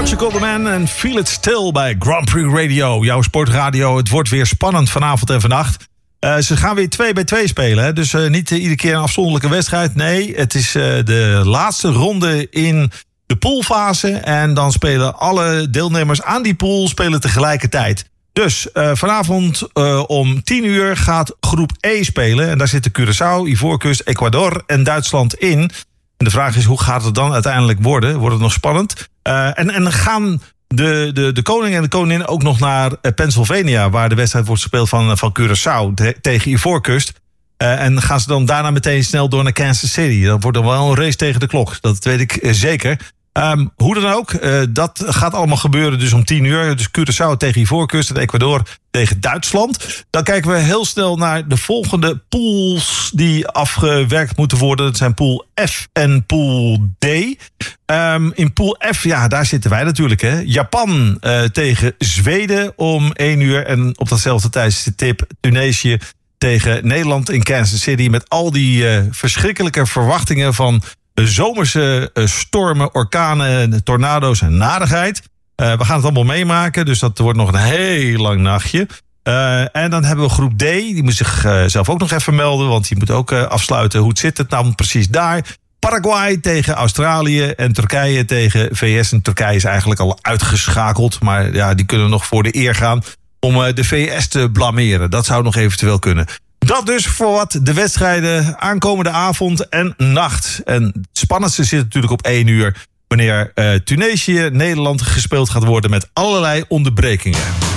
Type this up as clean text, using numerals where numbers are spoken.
Portugal the Man en Feel It Still bij Grand Prix Radio. Jouw sportradio. Het wordt weer spannend vanavond en vannacht. Ze gaan weer 2-bij-2 spelen. Hè? Dus niet iedere keer een afzonderlijke wedstrijd. Nee, het is de laatste ronde in de poolfase. En dan spelen alle deelnemers aan die pool spelen tegelijkertijd. Dus vanavond om 10 uur gaat groep E spelen. En daar zitten Curaçao, Ivoorkust, Ecuador en Duitsland in. En de vraag is, hoe gaat het dan uiteindelijk worden? Wordt het nog spannend? En gaan de koning en de koningin ook nog naar Pennsylvania, waar de wedstrijd wordt gespeeld van Curaçao tegen Ivoorkust. En gaan ze dan daarna meteen snel door naar Kansas City. Dat wordt dan wel een race tegen de klok. Dat weet ik zeker. Hoe dan ook, dat gaat allemaal gebeuren dus om 10 uur. Dus Curaçao tegen Ivoorkust en Ecuador tegen Duitsland. Dan kijken we heel snel naar de volgende pools die afgewerkt moeten worden. Dat zijn pool F en pool D. In pool F, ja, daar zitten wij natuurlijk. Hè. Japan tegen Zweden om 1 uur. En op datzelfde tijdstip Tunesië tegen Nederland in Kansas City. Met al die verschrikkelijke verwachtingen van zomerse stormen, orkanen, tornado's en narigheid. We gaan het allemaal meemaken, dus dat wordt nog een heel lang nachtje. En dan hebben we groep D, die moet zichzelf ook nog even melden, want die moet ook afsluiten. Hoe zit het nou precies daar? Paraguay tegen Australië en Turkije tegen VS. En Turkije is eigenlijk al uitgeschakeld, maar ja, die kunnen nog voor de eer gaan om de VS te blameren. Dat zou nog eventueel kunnen. Dat dus voor wat de wedstrijden aankomende avond en nacht. En het spannendste zit natuurlijk op 1 uur... wanneer Tunesië, Nederland gespeeld gaat worden met allerlei onderbrekingen.